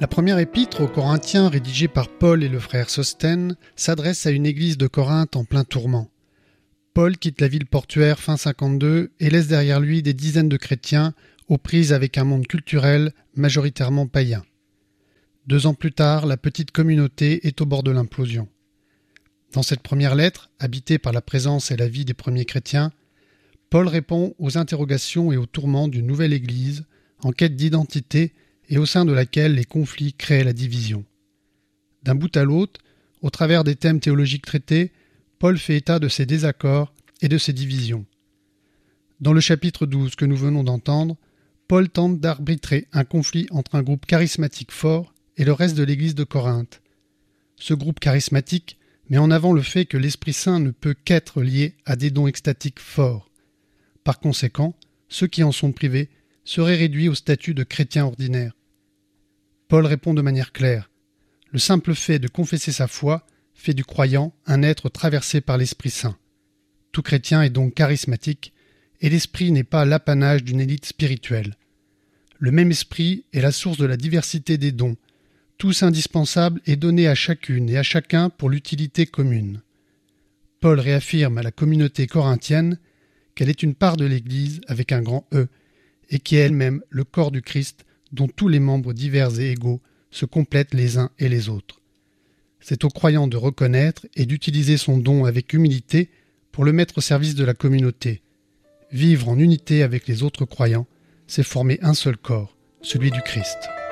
La première épître aux Corinthiens, rédigée par Paul et le frère Sosthène, s'adresse à une église de Corinthe en plein tourment. Paul quitte la ville portuaire fin 52 et laisse derrière lui des dizaines de chrétiens aux prises avec un monde culturel majoritairement païen. 2 ans plus tard, la petite communauté est au bord de l'implosion. Dans cette première lettre, habitée par la présence et la vie des premiers chrétiens, Paul répond aux interrogations et aux tourments d'une nouvelle église en quête d'identité et au sein de laquelle les conflits créent la division. D'un bout à l'autre, au travers des thèmes théologiques traités, Paul fait état de ses désaccords et de ses divisions. Dans le chapitre 12 que nous venons d'entendre, Paul tente d'arbitrer un conflit entre un groupe charismatique fort et le reste de l'église de Corinthe. Ce groupe charismatique met en avant le fait que l'Esprit Saint ne peut qu'être lié à des dons extatiques forts. Par conséquent, ceux qui en sont privés seraient réduits au statut de chrétiens ordinaires. Paul répond de manière claire. Le simple fait de confesser sa foi fait du croyant un être traversé par l'Esprit Saint. Tout chrétien est donc charismatique, et l'Esprit n'est pas l'apanage d'une élite spirituelle. Le même Esprit est la source de la diversité des dons, tous indispensables et donnés à chacune et à chacun pour l'utilité commune. Paul réaffirme à la communauté corinthienne qu'elle est une part de l'Église avec un grand E, et qui est elle-même le corps du Christ dont tous les membres divers et égaux se complètent les uns et les autres. C'est au croyant de reconnaître et d'utiliser son don avec humilité pour le mettre au service de la communauté. Vivre en unité avec les autres croyants, c'est former un seul corps, celui du Christ.